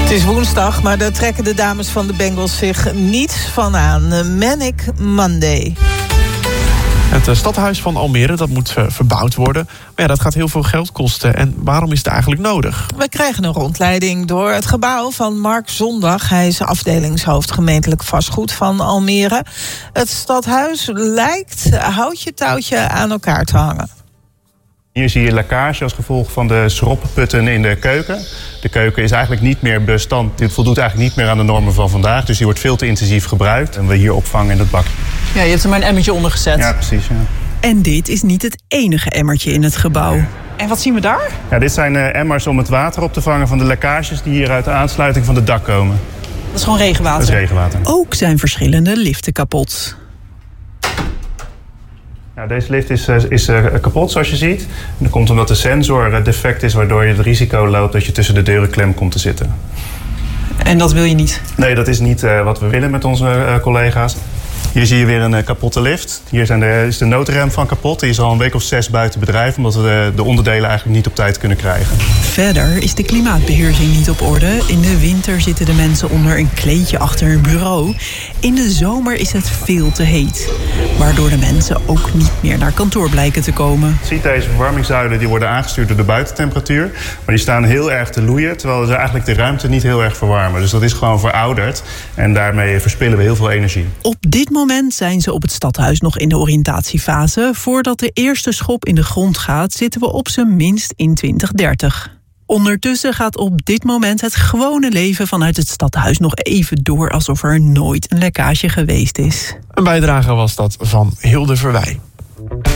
Het is woensdag, maar daar trekken de dames van de Bengals zich niets van aan. Manic Monday. Het stadhuis van Almere, dat moet verbouwd worden. Maar ja, dat gaat heel veel geld kosten. En waarom is het eigenlijk nodig? We krijgen een rondleiding door het gebouw van Mark Zondag. Hij is afdelingshoofd gemeentelijk vastgoed van Almere. Het stadhuis lijkt houtje touwtje aan elkaar te hangen. Hier zie je lekkage als gevolg van de schropputten in de keuken. De keuken is eigenlijk niet meer bestand. Dit voldoet eigenlijk niet meer aan de normen van vandaag. Dus die wordt veel te intensief gebruikt. En we hier opvangen in het bakje. Ja, je hebt er maar een emmertje onder gezet. Ja, precies. Ja. En dit is niet het enige emmertje in het gebouw. En wat zien we daar? Ja, dit zijn emmers om het water op te vangen van de lekkages die hier uit de aansluiting van het dak komen. Dat is gewoon regenwater? Dat is regenwater. Ook zijn verschillende liften kapot. Nou, deze lift is kapot, zoals je ziet. En dat komt omdat de sensor defect is, waardoor je het risico loopt dat je tussen de deuren klem komt te zitten. En dat wil je niet? Nee, dat is niet wat we willen met onze collega's. Hier zie je weer een kapotte lift. Hier is de noodrem van kapot. Die is al een week of 6 buiten bedrijf, omdat we de onderdelen eigenlijk niet op tijd kunnen krijgen. Verder is de klimaatbeheersing niet op orde. In de winter zitten de mensen onder een kleedje achter een bureau. In de zomer is het veel te heet. Waardoor de mensen ook niet meer naar kantoor blijken te komen. Je ziet deze verwarmingszuilen, die worden aangestuurd door de buitentemperatuur. Maar die staan heel erg te loeien, terwijl ze eigenlijk de ruimte niet heel erg verwarmen. Dus dat is gewoon verouderd. En daarmee verspillen we heel veel energie. Op dit moment zijn ze op het stadhuis nog in de oriëntatiefase. Voordat de eerste schop in de grond gaat, zitten we op zijn minst in 2030. Ondertussen gaat op dit moment het gewone leven vanuit het stadhuis nog even door, alsof er nooit een lekkage geweest is. Een bijdrage was dat van Hilde Verwij.